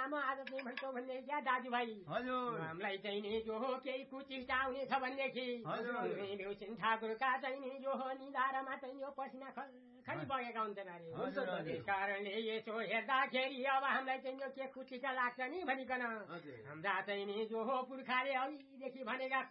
म आज चाहिँ भन्छौ भन्ने क्या दाजुभाइ हामीलाई चाहिँ नि जो हो केही कुचिष्टा आउनेछ भनेदेखि ल्याउछिन् ठाकुरका चाहिँ नि जो हो निधारमा चाहिँ यो पसिना खरी बगेका हुन्छन् अरे त्यस कारणले यसो हेर्दाखेरि अब हामीलाई चाहिँ यो के कुचिष्टा लाग्छ नि भनिकन हाम्रा चाहिँ नि जो हो पुर्खाले अघिदेखि भनेका